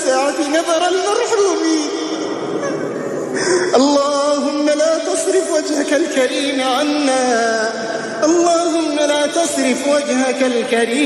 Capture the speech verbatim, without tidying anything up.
الساعة نذر المرحومين. اللهم لا تصرف وجهك الكريم عنا، اللهم لا تصرف وجهك الكريم